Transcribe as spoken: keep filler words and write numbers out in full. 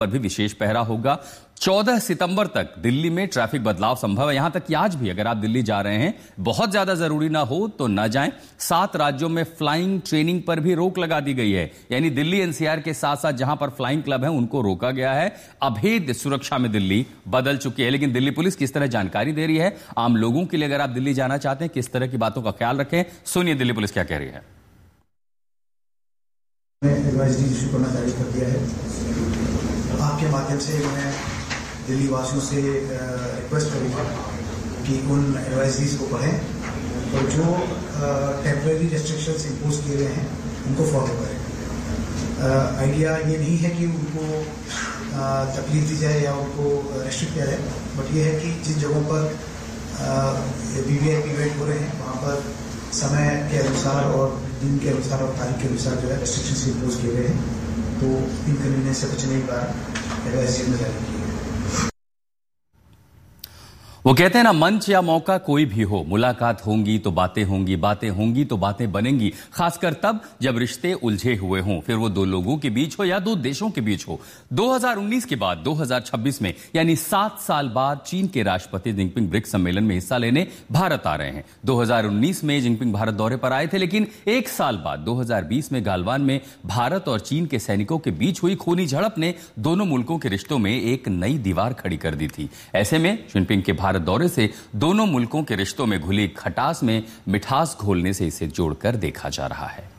पर भी विशेष पहरा होगा। चौदह सितंबर तक दिल्ली में ट्रैफिक बदलाव संभव है। यहां तक कि आज भी अगर आप दिल्ली जा रहे हैं, बहुत ज्यादा जरूरी ना हो तो ना जाएं। सात राज्यों में फ्लाइंग ट्रेनिंग पर भी रोक लगा दी गई है, यानी दिल्ली एनसीआर के साथ साथ जहां पर फ्लाइंग क्लब है उनको रोका गया है। अभेद सुरक्षा में दिल्ली बदल चुकी है, लेकिन दिल्ली पुलिस किस तरह जानकारी दे रही है आम लोगों के लिए, अगर आप दिल्ली जाना चाहते हैं किस तरह की बातों का ख्याल रखें, सुनिए दिल्ली पुलिस क्या कह रही है। एडवाइजरी इशू करना जारी कर दिया है। आपके माध्यम से मैं दिल्ली वासियों से रिक्वेस्ट करूंगा कि उन एडवाइजरीज को पढ़ें और जो टेम्परेरी रेस्ट्रिक्शंस इम्पोज किए गए हैं उनको फॉलो करें। आइडिया ये नहीं है कि उनको तकलीफ दी जाए या उनको रेस्ट्रिक्ट किया जाए, बट ये है कि जिन जगहों पर वीवीआईपी इवेंट हो रहे हैं वहाँ पर समय के अनुसार और दिन के अनुसार और तारीख के अनुसार जो है रेस्ट्रिक्शंस इम्पोज किए गए हैं, तो इनकन्वीनियंस से बचने के कारण एडवाइजरी में जारी की है। वो कहते हैं ना, मंच या मौका कोई भी हो, मुलाकात होंगी तो बातें होंगी, बातें होंगी तो बातें बनेंगी, खासकर तब जब रिश्ते उलझे हुए हों, फिर वो दो लोगों के बीच हो या दो देशों के बीच हो। दो हज़ार उन्नीस के बाद दो हज़ार छब्बीस में, यानी सात साल बाद चीन के राष्ट्रपति जिनपिंग ब्रिक्स सम्मेलन में हिस्सा लेने भारत आ रहे हैं। दो हज़ार उन्नीस में जिनपिंग भारत दौरे पर आए थे, लेकिन एक साल बाद दो हज़ार बीस में गालवान में भारत और चीन के सैनिकों के बीच हुई खूनी झड़प ने दोनों मुल्कों के रिश्तों में एक नई दीवार खड़ी कर दी थी। ऐसे में जिनपिंग के भारत दौरे से दोनों मुल्कों के रिश्तों में घुली खटास में मिठास घोलने से इसे जोड़कर देखा जा रहा है।